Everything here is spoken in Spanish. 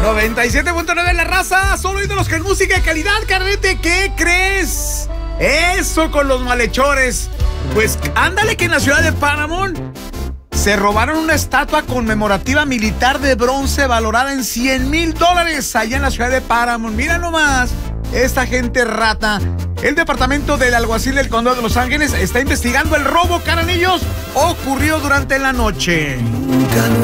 97.9 La Raza, solo ídolos con música de calidad, carnete. ¿Qué crees? Eso con los malhechores. Pues ándale que en la ciudad de Paramount se robaron una estatua conmemorativa militar de bronce valorada en $100,000 allá en la ciudad de Paramount. Mira nomás, esta gente rata. El departamento del alguacil del condado de Los Ángeles está investigando el robo, caranillos, ocurrido durante la noche.